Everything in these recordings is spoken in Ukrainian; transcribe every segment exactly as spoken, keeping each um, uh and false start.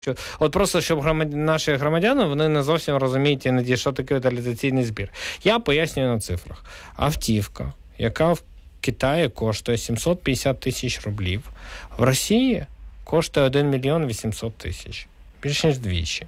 Що, от просто, щоб громад... наші громадяни, вони не зовсім розуміють іноді, що таке утилізаційний збір. Я пояснюю на цифрах. Автівка, яка в Китаї коштує сімсот п'ятдесят тисяч рублів, в Росії коштує один мільйон вісімсот тисяч. Більше ніж двічі.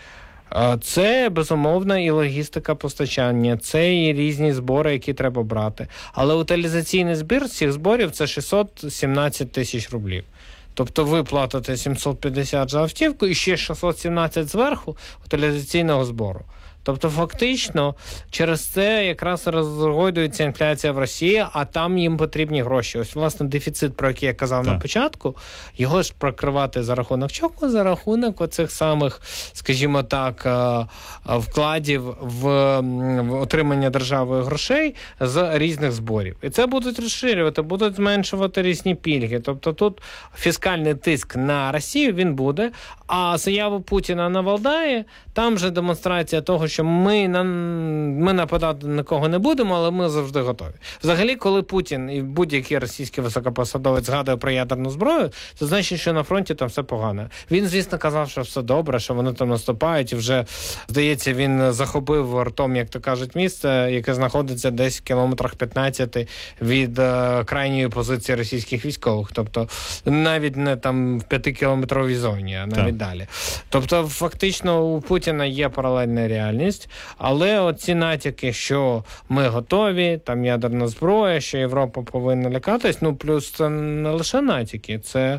Це, безумовно, і логістика постачання, це і різні збори, які треба брати. Але утилізаційний збір цих зборів – це шістсот сімнадцять тисяч рублів. Тобто ви платите сімсот п'ятдесят за автівку і ще шістсот сімнадцять зверху утилізаційного збору. Тобто фактично через це якраз розгойдується інфляція в Росії, а там їм потрібні гроші. Ось, власне, дефіцит, про який я казав так. на початку, його ж прокривати за рахунок чого? За рахунок оцих самих, скажімо так, вкладів в, в отримання державою грошей з різних зборів. І це будуть розширювати, будуть зменшувати різні пільги. Тобто тут фіскальний тиск на Росію, він буде, а заяву Путіна на Валдаї, там же демонстрація того, що ми, на, ми нападати на кого не будемо, але ми завжди готові. Взагалі, коли Путін і будь-який російський високопосадовець згадує про ядерну зброю, це значить, що на фронті там все погано. Він, звісно, казав, що все добре, що вони там наступають, і вже, здається, він захопив ртом, як то кажуть, місце, яке знаходиться десь в кілометрах п'ятнадцяти від е, крайньої позиції російських військових. Тобто, навіть не там в п'ятикілометровій зоні, а навіть так. далі. Тобто, фактично, у Путіна є паралельна реальність, але оці натяки, що ми готові, там ядерна зброя, що Європа повинна лякатись, ну, плюс це не лише натяки, це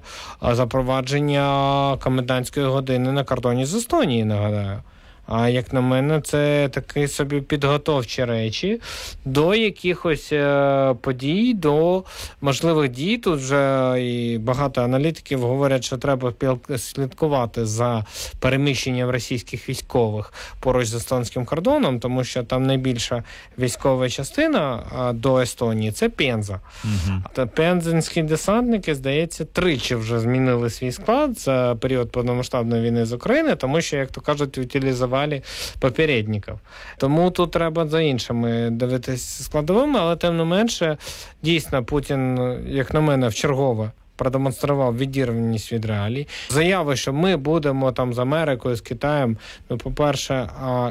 запровадження комендантської години на кордоні з Естонією, нагадаю. А як на мене, це такі собі підготовчі речі до якихось е, подій, до можливих дій. Тут вже і багато аналітиків говорять, що треба слідкувати за переміщенням російських військових поруч з естонським кордоном, тому що там найбільша військова частина а, до Естонії – це Пенза. Угу. Та пензенські десантники, здається, тричі вже змінили свій склад за період повномасштабної війни з України, тому що, як то кажуть, утилізували попередників. Тому тут треба за іншими дивитися складовими, але тим не менше, дійсно, Путін, як на мене, вчергове продемонстрував відірваність від реалій. Заяви, що ми будемо там з Америкою, з Китаєм, ну, по-перше,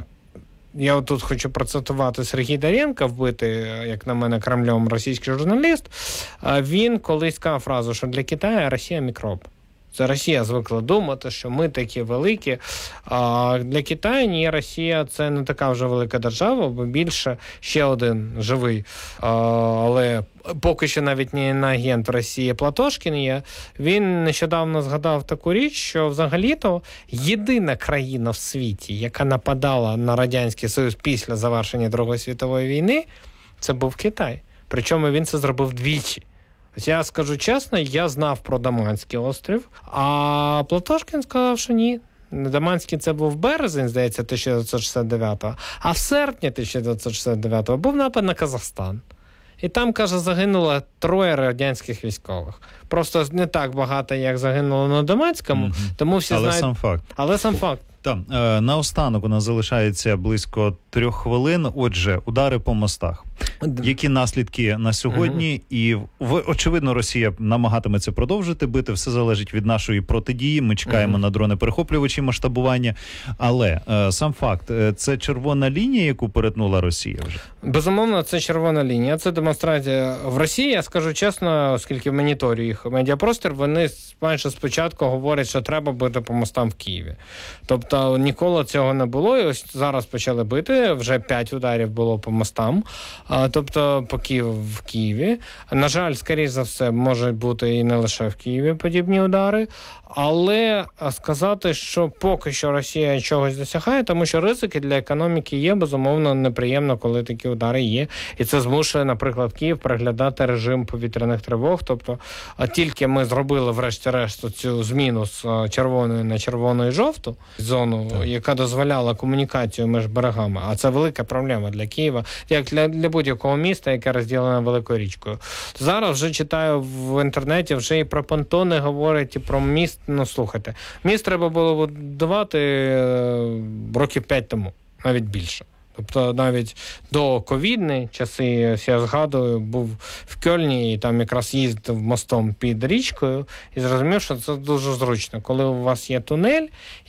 я тут хочу процитувати Сергій Даренко, вбитий, як на мене, Кремлем російський журналіст. Він колись сказав фразу, що для Китаю Росія – мікроб. Це Росія звикла думати, що ми такі великі. А для Китаю ні, Росія – це не така вже велика держава, бо більше ще один живий. А, але поки що навіть не агент Росії Платошкін є. Він нещодавно згадав таку річ, що взагалі-то єдина країна в світі, яка нападала на Радянський Союз після завершення Другої світової війни, це був Китай. Причому він це зробив двічі. Я скажу чесно, я знав про Даманський острів, а Платошкін сказав, що ні. Даманський це був березень, здається, тисяча дев'ятсот шістдесят дев'ятого, а в серпні тисяча дев'ятсот шістдесят дев'ятого був напад на Казахстан. І там, каже, загинуло троє радянських військових. Просто не так багато, як загинуло на Даманському, mm-hmm. тому всі Але знають... сам факт. Але сам факт. Так, е, наостанок у нас залишається близько трьох хвилин. Отже, удари по мостах. Які наслідки на сьогодні? Uh-huh. І, в, очевидно, Росія намагатиметься продовжити бити. Все залежить від нашої протидії. Ми чекаємо uh-huh. на дрони-перехоплювачі масштабування. Але е, сам факт, це червона лінія, яку перетнула Росія вже? Безумовно, це червона лінія. Це демонстрація в Росії. Я скажу чесно, оскільки моніторю їх медіапростір, вони майже спочатку говорять, що треба бити по мостам в Києві. Тобто ніколи цього не було. І ось зараз почали бити. Вже п'ять ударів було по мостам. Тобто по Києву в Києві. На жаль, скоріш за все, можуть бути і не лише в Києві подібні удари. Але сказати, що поки що Росія чогось досягає, тому що ризики для економіки є, безумовно, неприємно, коли такі удари є. І це змушує, наприклад, Київ переглядати режим повітряних тривог. Тобто тільки ми зробили, врешті-решт, цю зміну з червоної на червону і жовту зону, так. яка дозволяла комунікацію між берегами. А це велика проблема для Києва, як для, для будь-якого міста, яке розділене великою річкою. Зараз вже читаю в інтернеті, вже і про понтони говорять, і про міст. Ну, слухайте, міст треба було будувати років п'ять тому, навіть більше. Тобто навіть до ковідні часи, я згадую, був в Кельні і там якраз їздив мостом під річкою і зрозумів, що це дуже зручно. Коли у вас є тунель,